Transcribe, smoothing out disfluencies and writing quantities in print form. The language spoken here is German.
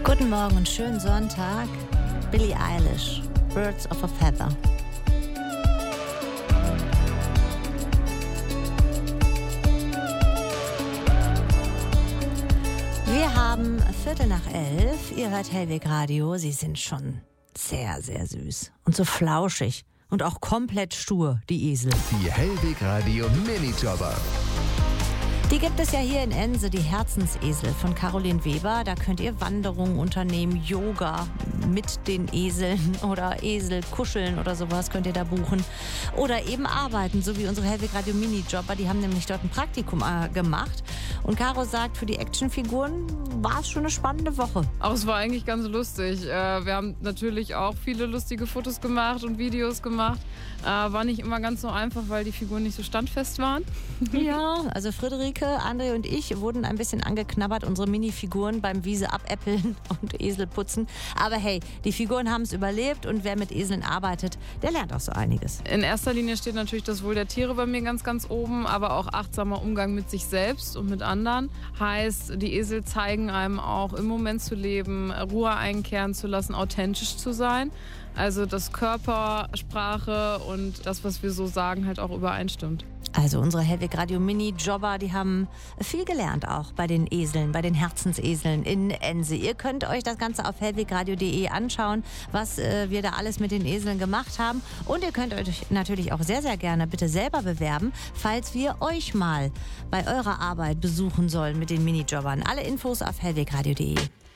Guten Morgen und schönen Sonntag. Billie Eilish, Birds of a Feather. Wir haben 11:15. Ihr hört Hellweg Radio. Sie sind schon sehr, sehr süß und so flauschig und auch komplett stur, die Esel. Die Hellweg Radio Minijobber. Die gibt es ja hier in Ense, die Herzensesel von Caroline Weber. Da könnt ihr Wanderungen unternehmen, Yoga mit den Eseln oder Esel kuscheln oder sowas könnt ihr da buchen. Oder eben arbeiten, so wie unsere Hellweg Radio Minijobber. Die haben nämlich dort ein Praktikum gemacht. Und Caro sagt, für die Actionfiguren war es schon eine spannende Woche. Auch es war eigentlich ganz lustig. Wir haben natürlich auch viele lustige Fotos gemacht und Videos gemacht. War nicht immer ganz so einfach, weil die Figuren nicht so standfest waren. Ja, also Friederike, André und ich wurden ein bisschen angeknabbert, unsere Minifiguren beim Wiese abäppeln und Esel putzen. Aber hey, die Figuren haben es überlebt und wer mit Eseln arbeitet, der lernt auch so einiges. In erster Linie steht natürlich das Wohl der Tiere bei mir ganz, ganz oben, aber auch achtsamer Umgang mit sich selbst und mit anderen. Heißt, die Esel zeigen einem auch im Moment zu leben, Ruhe einkehren zu lassen, authentisch zu sein. Also dass Körpersprache und das, was wir so sagen, halt auch übereinstimmt. Also unsere Hellweg Radio Minijobber, die haben viel gelernt auch bei den Eseln, bei den Herzenseseln in Ense. Ihr könnt euch das Ganze auf hellwegradio.de anschauen, was wir da alles mit den Eseln gemacht haben. Und ihr könnt euch natürlich auch sehr, sehr gerne bitte selber bewerben, falls wir euch mal bei eurer Arbeit besuchen sollen mit den Minijobbern. Alle Infos auf hellwegradio.de.